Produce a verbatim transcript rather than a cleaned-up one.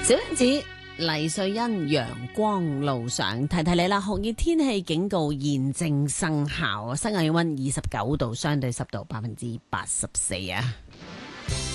小王子黎瑞恩陽光路上，提提你啦，酷熱天氣警告現正生效啊！室外氣溫二十九度，相對濕度百分之八十四啊！